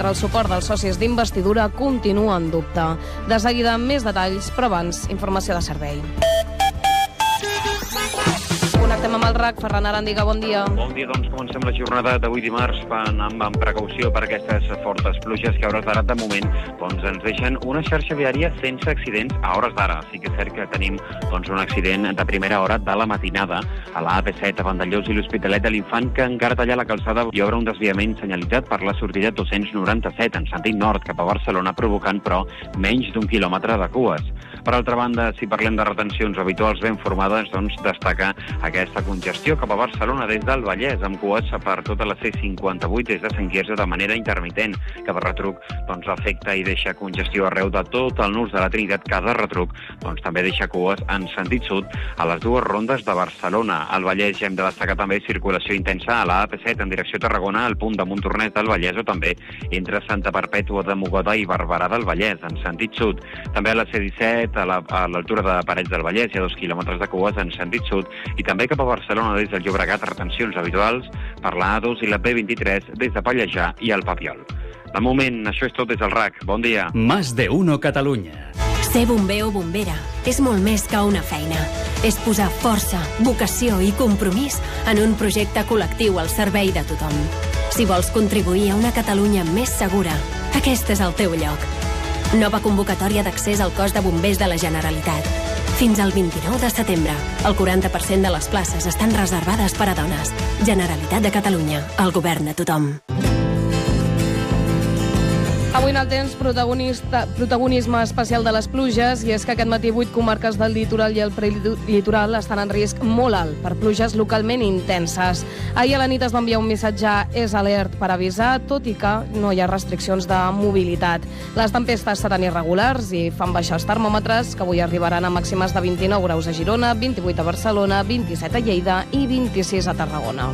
mentre el suport dels socis d'investidura continua en dubte. De seguida, més detalls, però abans, informació de servei. Connectem amb el RAC. Ferran Arandiga, bon dia. Bon dia, doncs comencem la jornada d'avui dimarts amb precaució per aquestes fortes pluges que a hores d'ara, de moment, ens deixen una xarxa viària sense accidents a hores d'ara. Sí que és cert que tenim un accident de primera hora de la matinada a la AP7 a Vandellòs i l'Hospitalet de l'Infant, que encara talla la calçada. Hi haurà un desviament senyalitzat per la sortida 297 en sentit nord cap a Barcelona, provocant, però, menys d'1 quilòmetre de cues. Per altra banda, si parlem de retencions habituals ben formades, destaca aquesta congestió cap a Barcelona des del Vallès, amb cues per tota la C58 des de Sant Quirze de manera intermitent. Cada retruc afecta i deixa congestió arreu de tot el nus de la Trinitat. Cada retruc també deixa cues en sentit sud a les dues rondes de Barcelona. Al Vallès ja hem de destacar també circulació intensa a la AP7 en direcció a Tarragona, al punt de Montornès del Vallès, o també entre Santa Perpètua de Mogoda i Barberà del Vallès, en sentit sud. També a la C17, a l'altura de Parets del Vallès, hi ha 2 quilòmetres de cues en sentit sud, i també cap a Barcelona des del Llobregat, retencions habituals per la A2 i la B23 des de Pallejà i el Papiol. De moment, això és tot des del RAC. Bon dia. Más de uno Catalunya. Ser bomber o bombera és molt més que una feina. És posar força, vocació i compromís en un projecte col·lectiu al servei de tothom. Si vols contribuir a una Catalunya més segura, aquest és el teu lloc. Nova convocatòria d'accés al cos de bombers de la Generalitat. Fins al 29 de setembre, el 40% de les places estan reservades per a dones. Generalitat de Catalunya, el govern de tothom. Avui en el temps, protagonisme especial de les pluges, i és que aquest matí 8 comarques del litoral i el prelitoral estan en risc molt alt per pluges localment intenses. Ahir a la nit es va enviar un missatge és alert per avisar, tot i que no hi ha restriccions de mobilitat. Les tempestes seran irregulars i fan baixar els termòmetres, que avui arribaran a màximes de 29 graus a Girona, 28 a Barcelona, 27 a Lleida i 26 a Tarragona.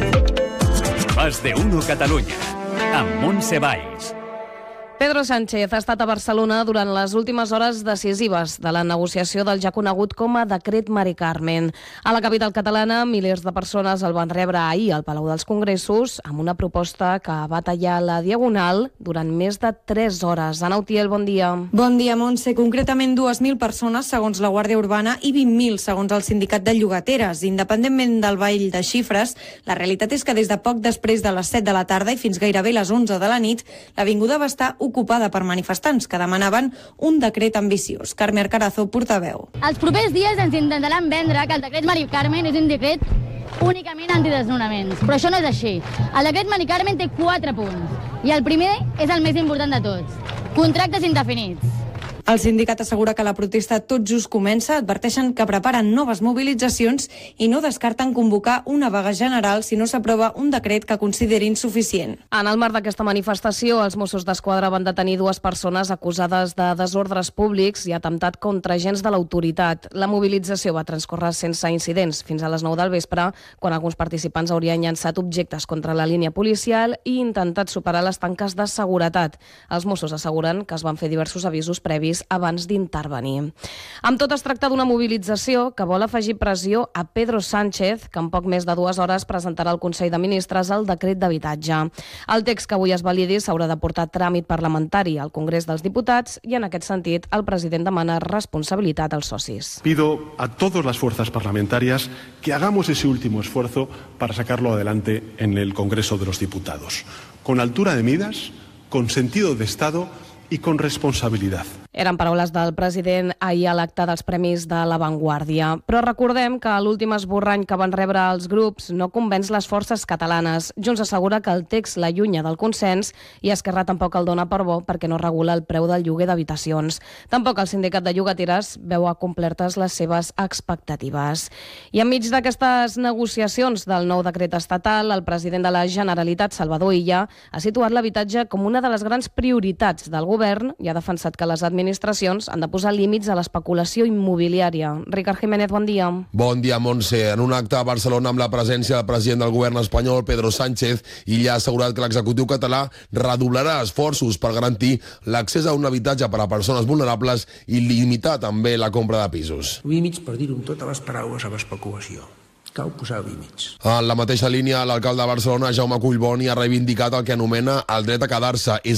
Más de uno Catalunya, amb Montse Valls. Pedro Sánchez ha estat a Barcelona durant les últimes hores decisives de la negociació del ja conegut com a Decret Mari Carmen. A la capital catalana, milers de persones el van rebre ahir al Palau dels Congressos amb una proposta que va tallar la Diagonal durant més de 3 hores. Ana Utiel, bon dia. Bon dia, Montse. Concretament 2.000 persones, segons la Guàrdia Urbana, i 20.000, segons el Sindicat de Llogateres. Independentment del ball de xifres, la realitat és que des de poc després de les 7 de la tarda i fins gairebé les 11 de la nit, l'avinguda va estar ocupada per manifestants que demanaven un decret ambiciós. Carme Arcarazo, portaveu. Els propers dies ens intentaran vendre que el decret Mari Carmen és un decret únicament antidesnonaments, però això no és així. El decret Mari Carmen té 4 punts, i el primer és el més important de tots: contractes indefinits. El sindicat assegura que la protesta tot just comença, adverteixen que preparen noves mobilitzacions i no descarten convocar una vaga general si no s'aprova un decret que considerin suficient. En el marc d'aquesta manifestació, els Mossos d'Esquadra van detenir 2 persones acusades de desordres públics i atemptat contra agents de l'autoritat. La mobilització va transcorrer sense incidents fins a les 9 del vespre, quan alguns participants haurien llançat objectes contra la línia policial i intentat superar les tanques de seguretat. Els Mossos asseguren que es van fer diversos avisos previs abans d'intervenir. Amb tot, es tracta d'una mobilització que vol afegir pressió a Pedro Sánchez, que en poc més de 2 hores presentarà al Consell de Ministres el decret d'habitatge. El text que avui es validi s'haurà de portar a tràmit parlamentari al Congrés dels Diputats i, en aquest sentit, el president demana responsabilitat als socis. Pido a todas las fuerzas parlamentarias que hagamos ese último esfuerzo para sacarlo adelante en el Congreso de los Diputados, con altura de miras, con sentido de Estado y con responsabilidad. Eren paraules del president ahir a l'acte dels Premis de La Vanguardia. Però recordem que l'últim esborrany que van rebre els grups no convenç les forces catalanes. Junts assegura que el text l'allunya del consens i Esquerra tampoc el dona per bo perquè no regula el preu del lloguer d'habitacions. Tampoc el sindicat de llogateres veu acomplertes les seves expectatives. I enmig d'aquestes negociacions del nou decret estatal, el president de la Generalitat, Salvador Illa, ha situat l'habitatge com una de les grans prioritats del govern i ha defensat que les administracions han de posar límits a l'especulació immobiliària. Ricard Jiménez, bon dia. Bon dia, Montse. En un acte a Barcelona amb la presència del president del govern espanyol, Pedro Sánchez, Illa ha assegurat que l'executiu català redoblarà esforços per garantir l'accés a un habitatge per a persones vulnerables i limitar també la compra de pisos. Límits, per dir-ho amb totes les paraules, a l'especulació. Cal posar límits. En la mateixa línia, l'alcalde de Barcelona, Jaume Collboni, ha reivindicat el que anomena el dret a quedar-se. És